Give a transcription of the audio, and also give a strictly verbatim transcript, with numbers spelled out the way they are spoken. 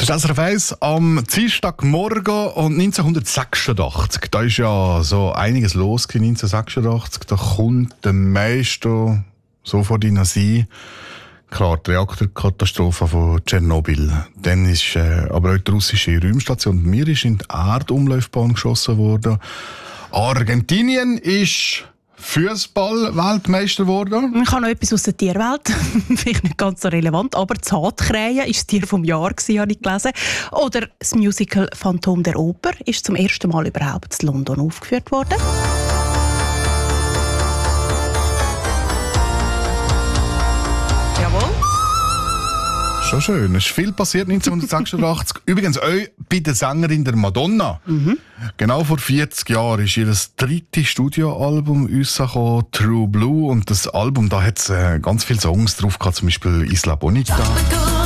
Das ist S R F eins am Dienstagmorgen und neunzehnhundertsechsundachtzig. Da ist ja so einiges los gewesen, neunzehnhundertsechsundachtzig. Da kommt der Meister so vor deiner See. Klar, die Reaktorkatastrophe von Tschernobyl. Dann ist äh, aber auch die russische Raumstation Mir ist in die Erdumlaufbahn geschossen worden. Argentinien ist Fußball-Weltmeister geworden. Ich habe noch etwas aus der Tierwelt. Vielleicht nicht ganz so relevant, aber Zatkrähe war das Tier vom Jahr, habe ich gelesen. Oder das Musical Phantom der Oper ist zum ersten Mal überhaupt in London aufgeführt worden. Jawohl. Schon schön. Es ist viel passiert neunzehnhundertsechsundachtzig. Übrigens auch bei der Sängerin der Madonna. Mhm. Genau vor vierzig Jahren ist ihr das dritte Studioalbum rausgekommen, True Blue. Und das Album, da hat es äh, ganz viele Songs drauf gehabt, zum Beispiel Isla Bonita.